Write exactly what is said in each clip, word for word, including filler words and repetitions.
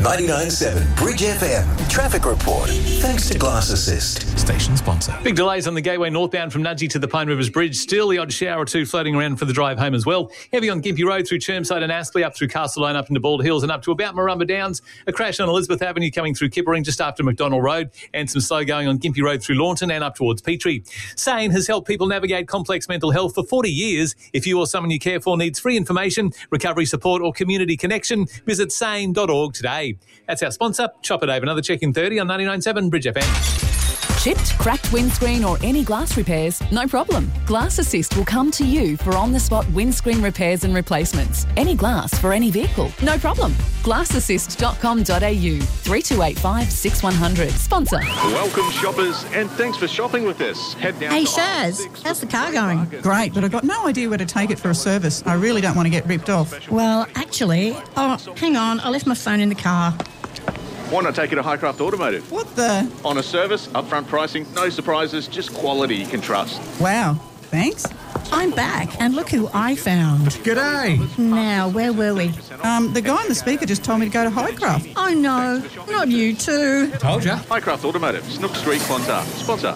ninety-nine point seven Bridge F M. Traffic report. Thanks to Glass Assist. Station sponsor. Big delays on the Gateway northbound from Nudgee to the Pine Rivers Bridge. Still the odd shower or two floating around for the drive home as well. Heavy on Gympie Road through Chermside and Aspley, up through Castle Lane, up into Bald Hills and up to about Marumba Downs. A crash on Elizabeth Avenue coming through Kippering just after McDonald Road, and some slow going on Gympie Road through Launton and up towards Petrie. SANE has helped people navigate complex mental health for forty years. If you or someone you care for needs free information, recovery support or community connection, visit sane dot org today. That's our sponsor. Chop it over. Another check in thirty on ninety-nine point seven Bridge F M. Chipped, cracked windscreen or any glass repairs? No problem. Glass Assist will come to you for on-the-spot windscreen repairs and replacements. Any glass for any vehicle? No problem. glass assist dot com dot a u. three two eight five, six one zero zero. Sponsor. Welcome, shoppers, and thanks for shopping with us. Head down Hey, to Shaz, how's the car going? Great, but I've got no idea where to take it for a service. I really don't want to get ripped off. Well, actually, oh, hang on, I left my phone in the car. Why not take it to Highcraft Automotive? What the? On a service, upfront pricing, no surprises, just quality you can trust. Wow, thanks. I'm back, and look who I found. G'day. Now, where were we? Um, the guy on the speaker just told me to go to Highcraft. Oh, no, not you too. Told ya. Highcraft Automotive, Snook Street, Clontarf. Sponsor.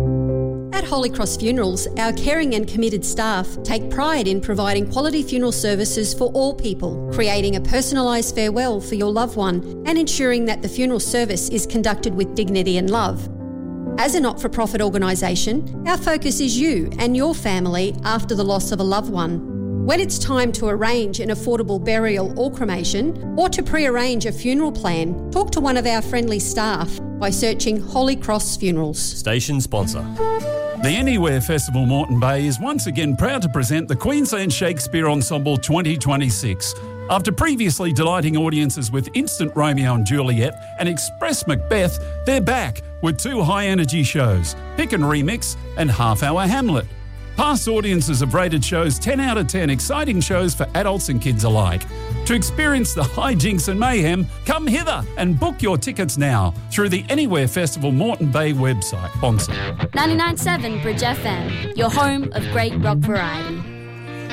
At Holy Cross Funerals, our caring and committed staff take pride in providing quality funeral services for all people, creating a personalised farewell for your loved one and ensuring that the funeral service is conducted with dignity and love. As a not-for-profit organisation, our focus is you and your family after the loss of a loved one. When it's time to arrange an affordable burial or cremation, or to pre-arrange a funeral plan, talk to one of our friendly staff by searching Holy Cross Funerals. Station sponsor. The Anywhere Festival Moreton Bay is once again proud to present the Queensland Shakespeare Ensemble twenty twenty-six. After previously delighting audiences with Instant Romeo and Juliet and Express Macbeth, they're back with two high-energy shows, Pick and Remix and Half Hour Hamlet. Past audiences have rated shows ten out of ten exciting shows for adults and kids alike. To experience the hijinks and mayhem, come hither and book your tickets now through the Anywhere Festival Moreton Bay website. Sponsor. ninety-nine point seven Bridge F M, your home of great rock variety.